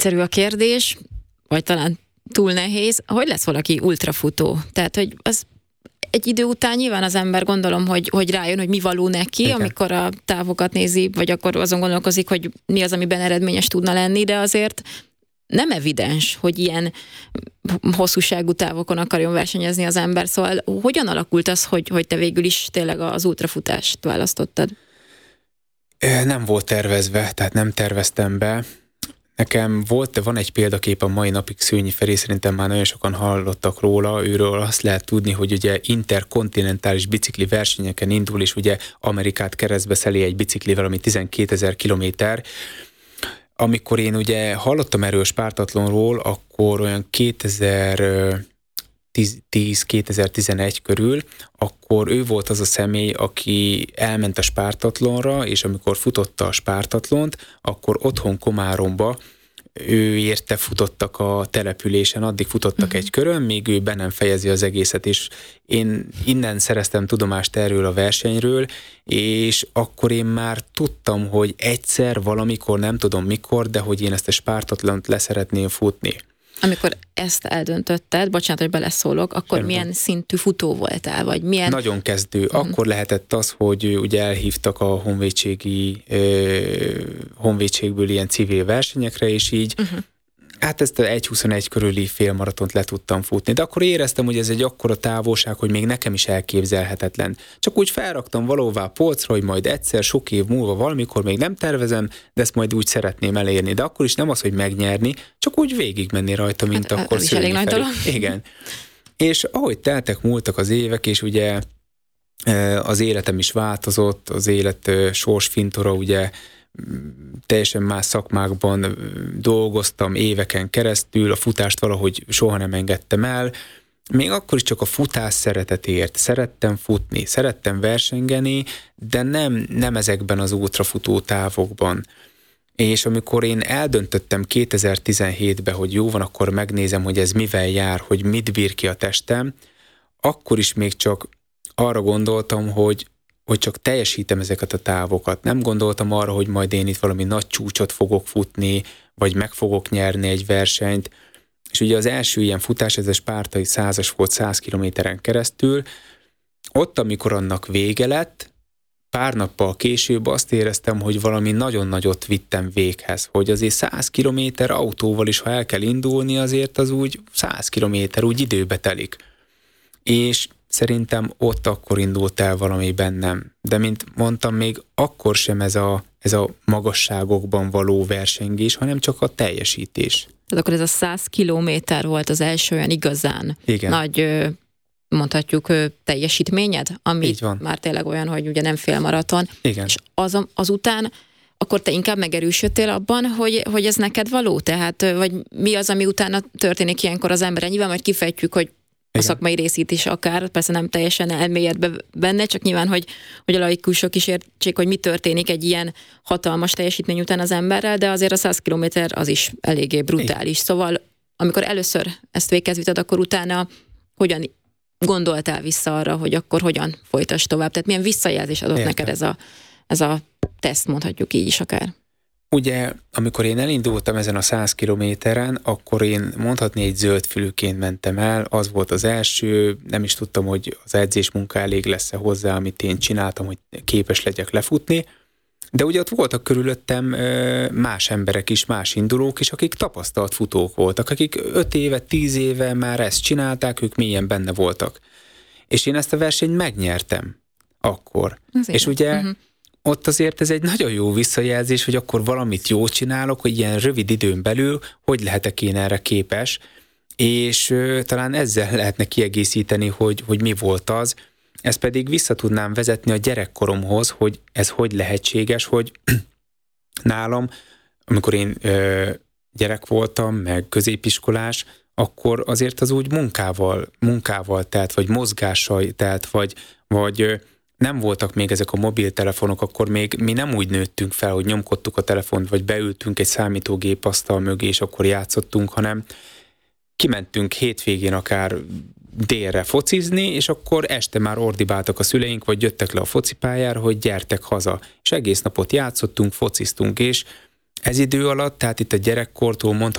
egyszerű a kérdés, vagy talán túl nehéz. Hogy lesz valaki ultrafutó? Tehát, hogy az egy idő után nyilván az ember gondolom, hogy rájön, hogy mi való neki, igen, amikor a távokat nézi, vagy akkor azon gondolkozik, hogy mi az, amiben eredményes tudna lenni, de azért nem evidens, hogy ilyen hosszúságú távokon akarjon versenyezni az ember. Szóval hogyan alakult az, hogy te végül is tényleg az ultrafutást választottad? Nem volt tervezve, tehát nem terveztem be. Nekem van egy példakép a mai napig, Szőnyi Feri, szerintem már nagyon sokan hallottak róla, őről azt lehet tudni, hogy ugye interkontinentális bicikli versenyeken indul, és ugye Amerikát keresztbe szeli egy biciklivel, ami 12 000 kilométer. Amikor én ugye hallottam erről Spártatlonról, akkor olyan 2010-2011 körül, akkor ő volt az a személy, aki elment a Spártatlonra, és amikor futotta a Spártatlont, akkor otthon Komáromba ő érte futottak a településen, addig futottak egy körön, még ő be nem fejezi az egészet, és én innen szereztem tudomást erről a versenyről, és akkor én már tudtam, hogy egyszer, valamikor, nem tudom mikor, de hogy én ezt a Spártatlont leszeretném futni. Amikor ezt eldöntötted, bocsánat, hogy beleszólok, akkor Semmi. Milyen szintű futó voltál? Vagy milyen... Nagyon kezdő. Akkor lehetett az, hogy ugye elhívtak a honvédségből ilyen civil versenyekre, és így hát ezt a 1:21 körüli félmaratont le tudtam futni. De akkor éreztem, hogy ez egy akkora távolság, hogy még nekem is elképzelhetetlen. Csak úgy felraktam valóvá polcra, hogy majd egyszer, sok év múlva valamikor még nem tervezem, de ezt majd úgy szeretném elérni. De akkor is nem az, hogy megnyerni, csak úgy végigmenni rajta, mint hát, akkor Szőnyi elég nagy dolog. Igen. És ahogy múltak az évek, és ugye az életem is változott, az élet sorsfintora, ugye teljesen más szakmákban dolgoztam éveken keresztül, a futást valahogy soha nem engedtem el, még akkor is csak a futás szeretetért. Szerettem futni, szerettem versengeni, de nem ezekben az ultrafutó távokban. És amikor én eldöntöttem 2017-ben, hogy jó van, akkor megnézem, hogy ez mivel jár, hogy mit bír ki a testem, akkor is még csak arra gondoltam, hogy csak teljesítem ezeket a távokat. Nem gondoltam arra, hogy majd én itt valami nagy csúcsot fogok futni, vagy meg fogok nyerni egy versenyt. És ugye az első ilyen futás, ez a spártai 100-as volt 100 kilométeren keresztül. Ott, amikor annak vége lett, pár nappal később azt éreztem, hogy valami nagyon nagyot vittem véghez, hogy azért 100 kilométer autóval is, ha el kell indulni, azért az úgy 100 kilométer úgy időbe telik. És szerintem ott akkor indult el valami bennem. De mint mondtam, még akkor sem ez a magasságokban való versengés, hanem csak a teljesítés. Tehát akkor ez a 100 kilométer volt az első olyan igazán nagy, mondhatjuk, teljesítményed, ami már tényleg olyan, hogy ugye nem félmaraton. Igen. És azután akkor te inkább megerősödtél abban, hogy ez neked való? Tehát, vagy mi az, ami utána történik ilyenkor az emberre? Nyilván majd kifejtjük, hogy a szakmai részét is akár, persze nem teljesen elmélyedve benne, csak nyilván, hogy a laikusok is értsék, hogy mi történik egy ilyen hatalmas teljesítmény után az emberrel, de azért a 100 kilométer az is eléggé brutális. Szóval, amikor először ezt véghez vited, akkor utána hogyan gondoltál vissza arra, hogy akkor hogyan folytass tovább? Tehát milyen visszajelzés adott neked ez a teszt, mondhatjuk így is akár? Ugye, amikor én elindultam ezen a 100 kilométeren, akkor én mondhatni egy zöldfülűként mentem el, az volt az első, nem is tudtam, hogy az edzésmunka elég lesz-e hozzá, amit én csináltam, hogy képes legyek lefutni, de ugye ott voltak körülöttem más emberek is, más indulók is, akik tapasztalt futók voltak, akik 5 éve, 10 éve már ezt csinálták, ők mélyen benne voltak. És én ezt a versenyt megnyertem akkor. Azért. És ugye ott azért ez egy nagyon jó visszajelzés, hogy akkor valamit jól csinálok, hogy ilyen rövid időn belül, hogy lehetek én erre képes, és talán ezzel lehetne kiegészíteni, hogy mi volt az. Ezt pedig vissza tudnám vezetni a gyerekkoromhoz, hogy ez hogy lehetséges, hogy nálam, amikor én gyerek voltam, meg középiskolás, akkor azért az úgy munkával telt, vagy mozgással telt, vagy nem voltak még ezek a mobiltelefonok, akkor még mi nem úgy nőttünk fel, hogy nyomkodtuk a telefont, vagy beültünk egy számítógép asztal mögé, és akkor játszottunk, hanem kimentünk hétvégén akár délre focizni, és akkor este már ordibáltak a szüleink, vagy jöttek le a focipályára, hogy gyertek haza. És egész napot játszottunk, fociztunk, és ez idő alatt, tehát itt a gyerekkortól